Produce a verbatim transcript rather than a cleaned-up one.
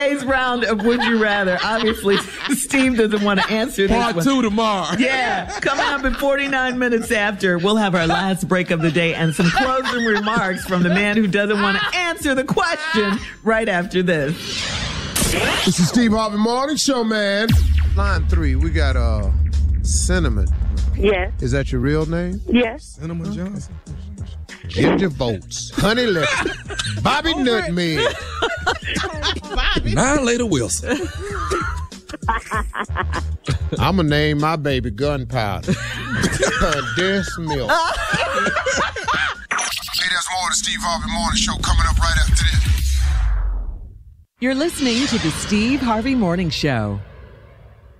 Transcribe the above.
Today's round of Would You Rather. Obviously, Steve doesn't want to answer this Part one. two tomorrow. Yeah. Coming up in forty-nine minutes after, we'll have our last break of the day and some closing remarks from the man who doesn't want to answer the question right after this. This is Steve Harvey Morning Show, man. Line three, we got uh, Cinnamon. Yes. Is that your real name? Yes. Cinnamon Johnson. Ginger Votes. Honey Lip. Bobby Nutmeg. Nine later Wilson. I'm going to name my baby Gunpowder. This milk. Hey, there's more of the Steve Harvey Morning Show coming up right after this. You're listening to the Steve Harvey Morning Show.